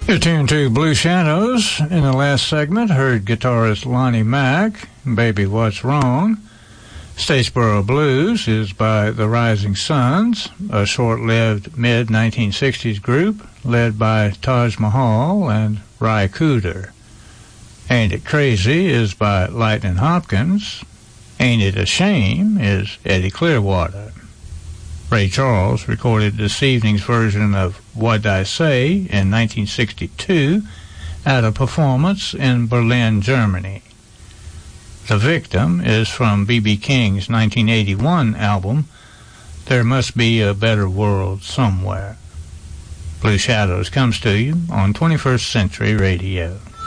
You're tuned to Blue Shadows. In the last segment, heard guitarist Lonnie Mack, Baby What's Wrong. Statesboro Blues is by the Rising Suns, a short-lived mid-1960s group led by Taj Mahal and Ry Cooder. Ain't It Crazy is by Lightnin' Hopkins. Ain't It a Shame is Eddie Clearwater. Ray Charles recorded this evening's version of What'd I Say in 1962 at a performance in Berlin, Germany. The Victim is from B.B. King's 1981 album, There Must Be a Better World Somewhere. Blue Shadows comes to you on 21st Century Radio.